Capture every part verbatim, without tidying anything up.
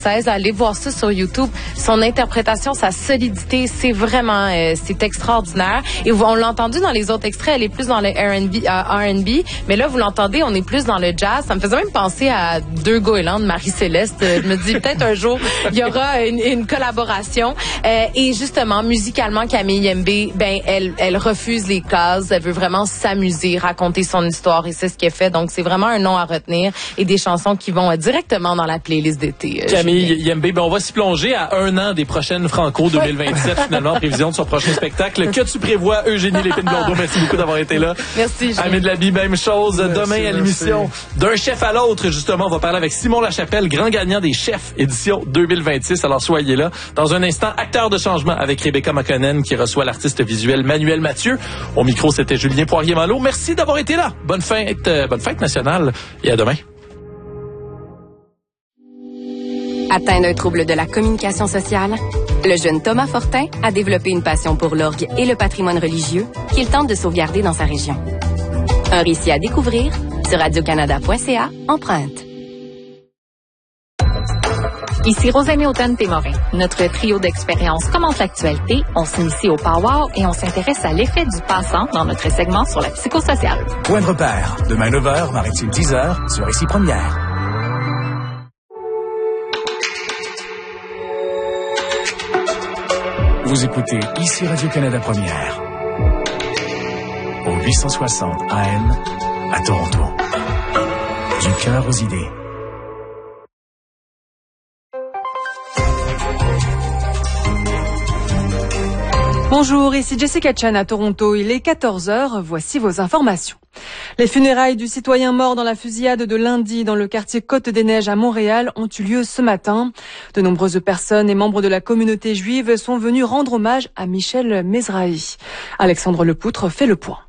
Allez voir ça sur YouTube. Son interprétation, sa solidité, c'est vraiment, euh, c'est extraordinaire. Et on l'a entendu dans les autres extraits, elle est plus dans le R and B, euh, R and B, mais là, vous l'entendez, on est plus dans le jazz. Ça me faisait même penser à Deux Goélands de Marie-Céleste. Je me dis, peut-être un jour, il y aura une, une collaboration. Euh, et justement, musicalement, Camille Yembe, ben, elle, elle refuse les cases. Elle veut vraiment s'amuser, raconter son histoire, et c'est ce qu'elle fait. Donc, c'est vraiment un nom à retenir et des chansons qui vont euh, directement dans la playlist d'été. Euh, Camille Yembe, ben on va s'y plonger à un an des prochaines Franco deux mille vingt-sept, finalement, prévision de son prochain spectacle. Que tu prévois, Eugénie Lépine-Blondeau? Merci beaucoup d'avoir été là. Merci. Amé de Laby, même chose. Merci, demain à l'émission. D'un chef à l'autre, justement, on va parler avec Simon Lachapelle, grand gagnant des chefs, édition deux mille vingt-six. Alors soyez là. Dans un instant, acteur de changement avec Rebecca Makonnen qui reçoit l'artiste visuel Manuel Mathieu. Au micro, c'était Julien Poirier-Malo. Merci d'avoir été là. Bonne fête, euh, bonne fête nationale et à demain. Atteint d'un trouble de la communication sociale, le jeune Thomas Fortin a développé une passion pour l'orgue et le patrimoine religieux qu'il tente de sauvegarder dans sa région. Un récit à découvrir sur radio canada point c a, empreinte. Ici Rosamie Automne-Témorin. Notre trio d'expériences commente l'actualité, on s'initie au power et on s'intéresse à l'effet du passant dans notre segment sur la psychosociale. Point de repère, demain neuf heures, Maritime dix heures, sur Ici Première. Vous écoutez Ici Radio-Canada Première, au huit cent soixante A M à Toronto. Du cœur aux idées. Bonjour, ici Jessica Chan à Toronto. Il est quatorze heures, voici vos informations. Les funérailles du citoyen mort dans la fusillade de lundi dans le quartier Côte-des-Neiges à Montréal ont eu lieu ce matin. De nombreuses personnes et membres de la communauté juive sont venus rendre hommage à Michel Mezrahi. Alexandre Lepoutre fait le point.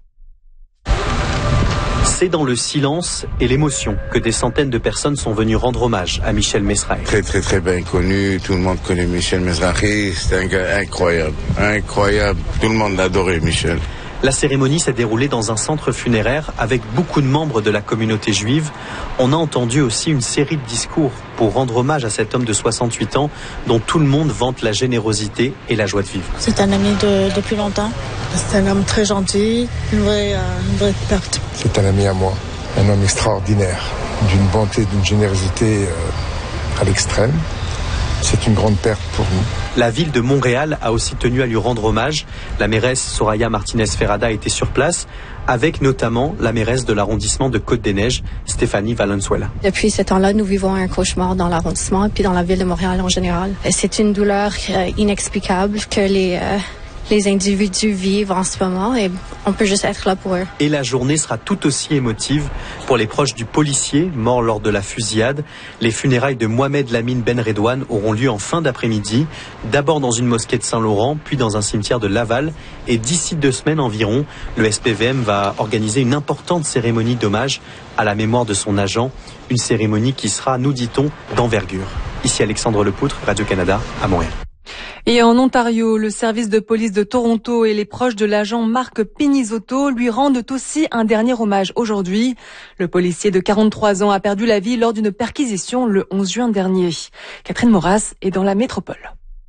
C'est dans le silence et l'émotion que des centaines de personnes sont venues rendre hommage à Michel Mezrahi. Très, très, très bien connu. Tout le monde connaît Michel Mezrahi. C'est un gars incroyable. Incroyable. Tout le monde l'adorait, Michel. La cérémonie s'est déroulée dans un centre funéraire avec beaucoup de membres de la communauté juive. On a entendu aussi une série de discours pour rendre hommage à cet homme de soixante-huit ans dont tout le monde vante la générosité et la joie de vivre. C'est un ami de, depuis longtemps. C'est un homme très gentil, une vraie, euh, une vraie perte. C'est un ami à moi, un homme extraordinaire, d'une bonté, d'une générosité euh, à l'extrême. C'est une grande perte pour nous. La ville de Montréal a aussi tenu à lui rendre hommage. La mairesse Soraya Martinez-Ferrada était sur place, avec notamment la mairesse de l'arrondissement de Côte-des-Neiges, Stéphanie Valenzuela. Depuis ce temps-là, nous vivons un cauchemar dans l'arrondissement et puis dans la ville de Montréal en général. C'est une douleur euh, inexplicable que les... Euh les individus vivent en ce moment et on peut juste être là pour eux. Et la journée sera tout aussi émotive pour les proches du policier mort lors de la fusillade. Les funérailles de Mohamed Lamine Ben Redouane auront lieu en fin d'après-midi, d'abord dans une mosquée de Saint-Laurent, puis dans un cimetière de Laval. Et d'ici deux semaines environ, le S P V M va organiser une importante cérémonie d'hommage à la mémoire de son agent, une cérémonie qui sera, nous dit-on, d'envergure. Ici Alexandre Lepoutre, Radio-Canada, à Montréal. Et en Ontario, le service de police de Toronto et les proches de l'agent Marc Pinizotto lui rendent aussi un dernier hommage aujourd'hui. Le policier de quarante-trois ans a perdu la vie lors d'une perquisition le onze juin dernier. Catherine Moras est dans la métropole.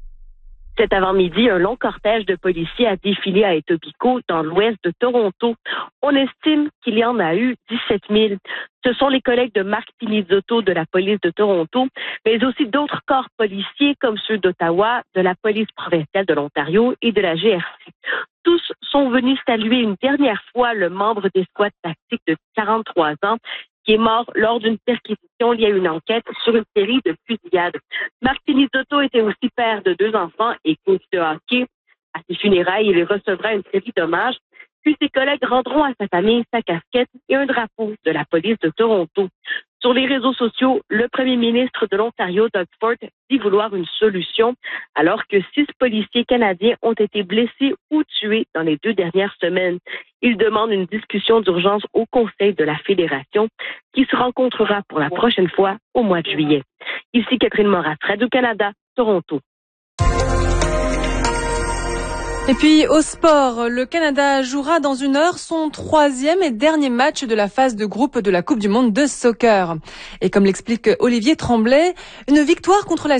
Cet avant-midi, un long cortège de policiers a défilé à Etobicoke, dans l'ouest de Toronto. On estime qu'il y en a eu dix-sept mille. Ce sont les collègues de Marc Pinizotto de la police de Toronto, mais aussi d'autres corps policiers comme ceux d'Ottawa, de la police provinciale de l'Ontario et de la G R C. Tous sont venus saluer une dernière fois le membre des squads tactiques de quarante-trois ans qui est mort lors d'une perquisition liée à une enquête sur une série de fusillades. Marc Pinizotto était aussi père de deux enfants et coach de hockey. À ses funérailles, il recevra une série d'hommages, puis ses collègues rendront à sa famille sa casquette et un drapeau de la police de Toronto. Sur les réseaux sociaux, le premier ministre de l'Ontario, Doug Ford, dit vouloir une solution, alors que six policiers canadiens ont été blessés ou tués dans les deux dernières semaines. Il demande une discussion d'urgence au Conseil de la Fédération, qui se rencontrera pour la prochaine fois au mois de juillet. Ici Catherine Moras, Radio-Canada, Toronto. Et puis au sport, le Canada jouera dans une heure son troisième et dernier match de la phase de groupe de la Coupe du monde de soccer. Et comme l'explique Olivier Tremblay, une victoire contre la